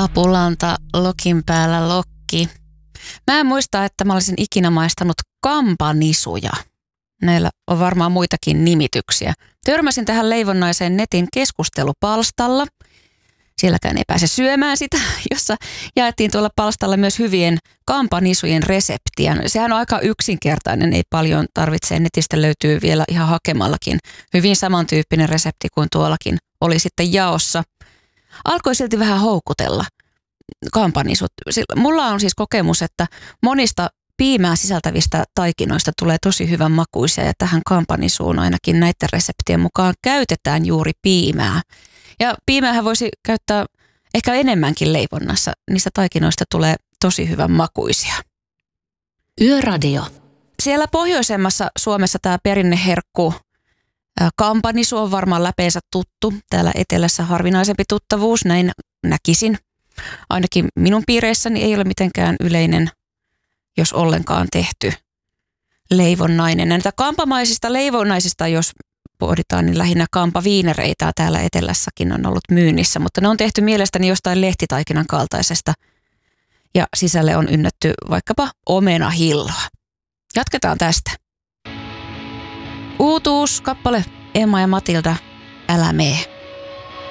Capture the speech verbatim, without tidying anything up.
Apulanta lokin päällä lokki. Mä en muista, että mä olisin ikinä maistanut kampanisuja. Näillä on varmaan muitakin nimityksiä. Törmäsin tähän leivonnaiseen netin keskustelupalstalla. Sielläkään ei pääse syömään sitä, jossa jaettiin tuolla palstalla myös hyvien kampanisujen reseptiä. Sehän on aika yksinkertainen, ei paljon tarvitse. Netistä löytyy vielä ihan hakemallakin hyvin samantyyppinen resepti kuin tuollakin oli sitten jaossa. Alkoi silti vähän houkutella kampanisut. Mulla on siis kokemus, että monista piimää sisältävistä taikinoista tulee tosi hyvän makuisia ja tähän kampanisuun ainakin näiden reseptien mukaan käytetään juuri piimää. Ja piimäähän voisi käyttää ehkä enemmänkin leivonnassa. Niistä taikinoista tulee tosi hyvän makuisia. Yöradio. Siellä pohjoisemmassa Suomessa tämä perinneherkku kampanisu on varmaan läpeensä tuttu. Täällä etelässä harvinaisempi tuttavuus, näin näkisin. Ainakin minun piireissäni ei ole mitenkään yleinen, jos ollenkaan tehty leivonnainen. Näitä kampamaisista leivonnaisista, jos pohditaan, niin lähinnä kampaviinereitä täällä etelässäkin on ollut myynnissä, mutta ne on tehty mielestäni jostain lehtitaikinan kaltaisesta ja sisälle on ynnätty vaikkapa omenahilloa. Jatketaan tästä. Uutuus, kappale Emma ja Matilda, Älä mee.